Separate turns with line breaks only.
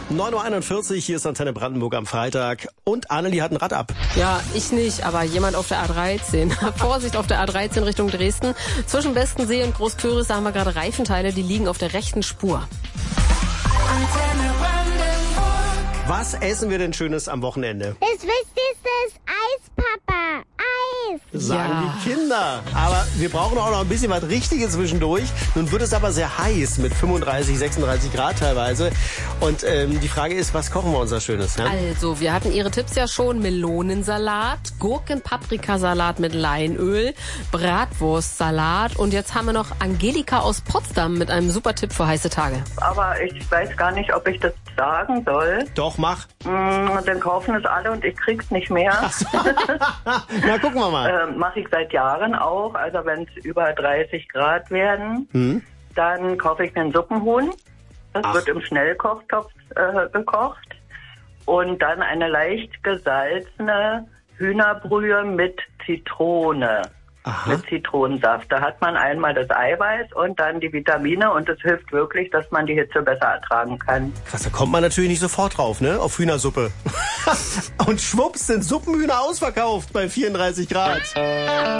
9:41 Uhr, hier ist Antenne Brandenburg am Freitag. Und Annelie hat ein Rad ab.
Ja, ich nicht, aber jemand auf der A13. Vorsicht auf der A13 Richtung Dresden. Zwischen Bestensee und Großtöris haben wir gerade Reifenteile, die liegen auf der rechten Spur.
Antenne Brandenburg.
Was essen wir denn Schönes am Wochenende?
Das Wichtigste ist Eis, Papa. Eis.
Sagen
Ja.
die Kinder. Aber wir brauchen auch noch ein bisschen was Richtiges zwischendurch. Nun wird es aber sehr heiß mit 35, 36 Grad teilweise. Und die Frage ist, was kochen wir uns da Schönes? Ne?
Also, wir hatten Ihre Tipps ja schon. Melonensalat, Gurken-Paprikasalat mit Leinöl, Bratwurstsalat und jetzt haben wir noch Angelika aus Potsdam mit einem super Tipp für heiße Tage.
Aber ich weiß gar nicht, ob ich das sagen soll.
Doch, mach.
Dann kaufen es alle und ich krieg's nicht mehr.
Na, gucken wir mal.
Mache ich seit Jahren auch. Also wenn es über 30 Grad werden, dann kaufe ich mir einen Suppenhuhn. Das wird im Schnellkochtopf gekocht. Und dann eine leicht gesalzene Hühnerbrühe mit Zitrone.
Aha.
Mit Zitronensaft. Da hat man einmal das Eiweiß und dann die Vitamine und es hilft wirklich, dass man die Hitze besser ertragen kann.
Krass, da kommt man natürlich nicht sofort drauf, ne? Auf Hühnersuppe. Und schwupps sind Suppenhühner ausverkauft bei 34 Grad.